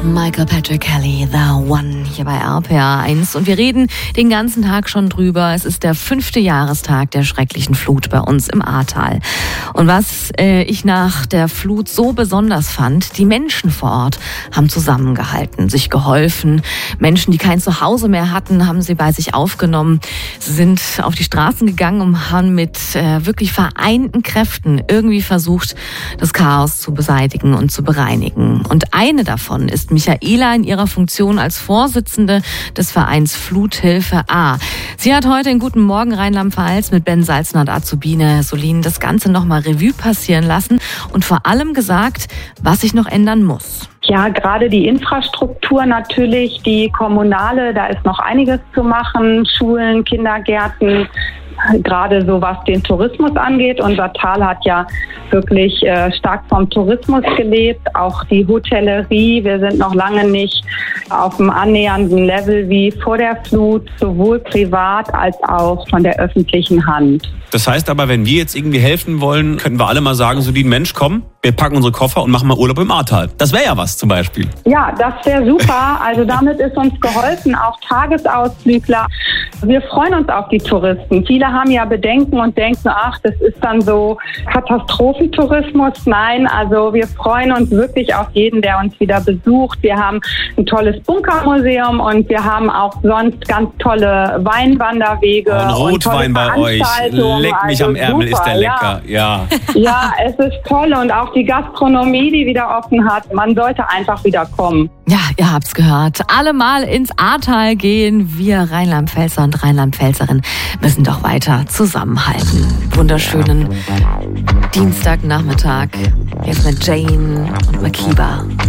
Michael Patrick Kelly, The One, hier bei RPA 1. Und wir reden den ganzen Tag schon drüber. Es ist der 5. Jahrestag der schrecklichen Flut bei uns im Ahrtal. Und was ich nach der Flut so besonders fand, die Menschen vor Ort haben zusammengehalten, sich geholfen. Menschen, die kein Zuhause mehr hatten, haben sie bei sich aufgenommen. Sie sind auf die Straßen gegangen und haben mit wirklich vereinten Kräften irgendwie versucht, das Chaos zu beseitigen und zu bereinigen. Und eine davon ist Michaela in ihrer Funktion als Vorsitzende des Vereins Fluthilfe A. Sie hat heute in Guten Morgen Rheinland-Pfalz mit Ben Salzner und Azubine Solin das Ganze nochmal Revue passieren lassen und vor allem gesagt, was sich noch ändern muss. Ja, gerade die Infrastruktur natürlich, die kommunale, da ist noch einiges zu machen. Schulen, Kindergärten, gerade so was den Tourismus angeht. Unser Tal hat ja wirklich stark vom Tourismus gelebt, auch die Hotellerie. Wir sind noch lange nicht auf dem annähernden Level wie vor der Flut, sowohl privat als auch von der öffentlichen Hand. Das heißt aber, wenn wir jetzt irgendwie helfen wollen, könnten wir alle mal sagen, so Mensch, komm, wir packen unsere Koffer und machen mal Urlaub im Ahrtal. Das wäre ja was zum Beispiel. Ja, das wäre super. Also damit ist uns geholfen, auch Tagesausflügler. Wir freuen uns auf die Touristen. Viele haben ja Bedenken und denken, ach, das ist dann so Katastrophentourismus. Nein, also wir freuen uns wirklich auf jeden, der uns wieder besucht. Wir haben ein tolles Bunkermuseum und wir haben auch sonst ganz tolle Weinwanderwege. Ein Rotwein bei euch. Leck mich am Ärmel, super, ist der lecker. Ja. Ja, es ist toll und auch die Gastronomie, die wieder offen hat. Man sollte einfach wieder kommen. Ja, ihr habt's gehört. Alle mal ins Ahrtal gehen. Wir Rheinland-Pfälzer und Rheinland-Pfälzerinnen müssen doch weiter zusammenhalten. Wunderschönen Dienstagnachmittag. Jetzt mit Jane und Makiba.